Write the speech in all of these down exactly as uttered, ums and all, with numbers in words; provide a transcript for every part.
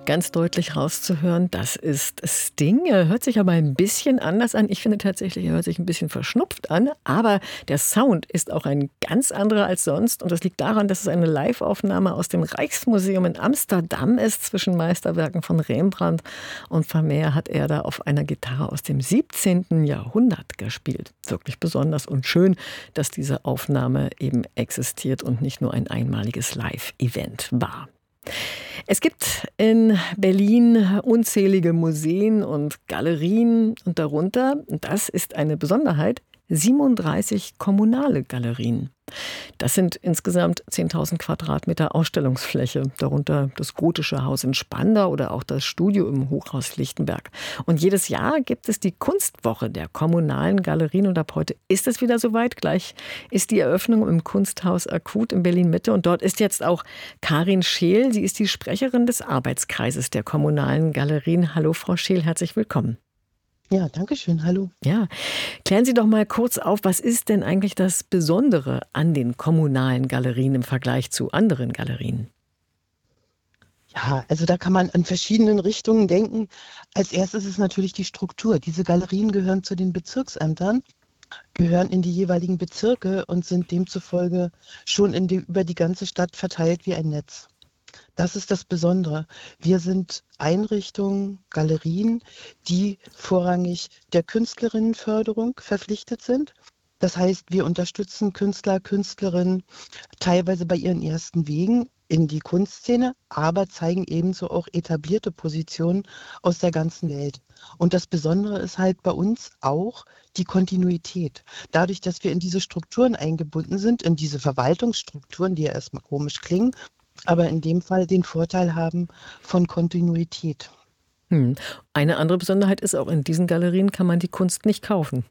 Ganz deutlich rauszuhören, das ist Sting. Er hört sich aber ein bisschen anders an. Ich finde tatsächlich, er hört sich ein bisschen verschnupft an. Aber der Sound ist auch ein ganz anderer als sonst. Und das liegt daran, dass es eine Live-Aufnahme aus dem Rijksmuseum in Amsterdam ist. Zwischen Meisterwerken von Rembrandt und Vermeer hat er da auf einer Gitarre aus dem siebzehnten Jahrhundert gespielt. Wirklich besonders und schön, dass diese Aufnahme eben existiert und nicht nur ein einmaliges Live-Event war. Es gibt in Berlin unzählige Museen und Galerien und darunter, und das ist eine Besonderheit, siebenunddreißig kommunale Galerien. Das sind insgesamt zehntausend Quadratmeter Ausstellungsfläche, darunter das Gotische Haus in Spandau oder auch das Studio im Hochhaus Lichtenberg. Und jedes Jahr gibt es die Kunstwoche der kommunalen Galerien und ab heute ist es wieder soweit. Gleich ist die Eröffnung im Kunsthaus Akut in Berlin-Mitte und dort ist jetzt auch Karin Scheel. Sie ist die Sprecherin des Arbeitskreises der kommunalen Galerien. Hallo Frau Scheel, herzlich willkommen. Ja, danke schön. Hallo. Ja, klären Sie doch mal kurz auf, was ist denn eigentlich das Besondere an den kommunalen Galerien im Vergleich zu anderen Galerien? Ja, also da kann man in verschiedenen Richtungen denken. Als erstes ist natürlich die Struktur. Diese Galerien gehören zu den Bezirksämtern, gehören in die jeweiligen Bezirke und sind demzufolge schon in die, über die ganze Stadt verteilt wie ein Netz. Das ist das Besondere. Wir sind Einrichtungen, Galerien, die vorrangig der Künstlerinnenförderung verpflichtet sind. Das heißt, wir unterstützen Künstler, Künstlerinnen teilweise bei ihren ersten Wegen in die Kunstszene, aber zeigen ebenso auch etablierte Positionen aus der ganzen Welt. Und das Besondere ist halt bei uns auch die Kontinuität. Dadurch, dass wir in diese Strukturen eingebunden sind, in diese Verwaltungsstrukturen, die ja erstmal komisch klingen, aber in dem Fall den Vorteil haben von Kontinuität. Hm. Eine andere Besonderheit ist, auch in diesen Galerien kann man die Kunst nicht kaufen.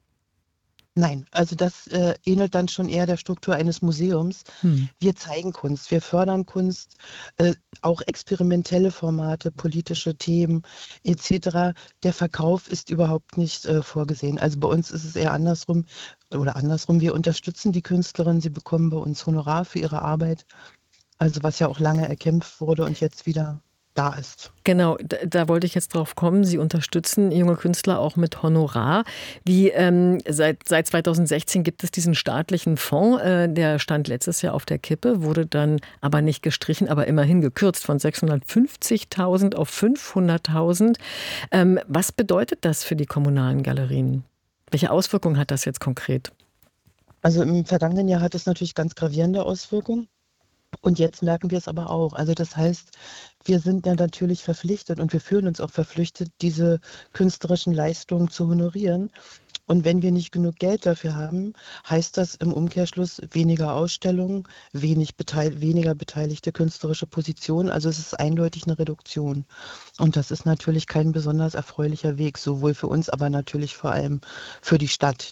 Nein, also das äh, ähnelt dann schon eher der Struktur eines Museums. Hm. Wir zeigen Kunst, wir fördern Kunst, äh, auch experimentelle Formate, politische Themen et cetera. Der Verkauf ist überhaupt nicht äh, vorgesehen. Also bei uns ist es eher andersrum oder andersrum. Wir unterstützen die Künstlerinnen, sie bekommen bei uns Honorar für ihre Arbeit. Also was ja auch lange erkämpft wurde und jetzt wieder da ist. Genau, da, da wollte ich jetzt drauf kommen. Sie unterstützen junge Künstler auch mit Honorar. Wie, ähm, seit, seit zweitausendsechzehn gibt es diesen staatlichen Fonds, äh, der stand letztes Jahr auf der Kippe, wurde dann aber nicht gestrichen, aber immerhin gekürzt von sechshundertfünfzigtausend auf fünfhunderttausend. Ähm, was bedeutet das für die kommunalen Galerien? Welche Auswirkungen hat das jetzt konkret? Also im vergangenen Jahr hat es natürlich ganz gravierende Auswirkungen. Und jetzt merken wir es aber auch. Also das heißt, wir sind ja natürlich verpflichtet und wir fühlen uns auch verpflichtet, diese künstlerischen Leistungen zu honorieren. Und wenn wir nicht genug Geld dafür haben, heißt das im Umkehrschluss weniger Ausstellungen, wenig beteil weniger beteiligte künstlerische Positionen. Also es ist eindeutig eine Reduktion. Und das ist natürlich kein besonders erfreulicher Weg, sowohl für uns, aber natürlich vor allem für die Stadt,